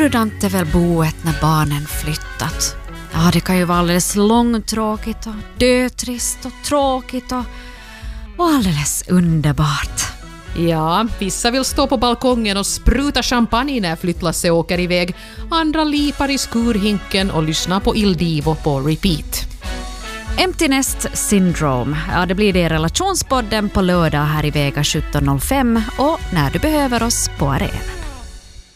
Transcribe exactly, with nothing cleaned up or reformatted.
hurdant är väl boet när barnen flyttat? Ja, det kan ju vara alldeles långtråkigt och dötrist och tråkigt och, och alldeles underbart. Ja, vissa vill stå på balkongen och spruta champagne när flyttlasse åker iväg. Andra lipar i skurhinken och lyssnar på Il Divo på repeat. Empty Nest Syndrome. Ja, det blir det i Relationspodden på lördag här i Vega sjutton noll fem och när du behöver oss på Arena.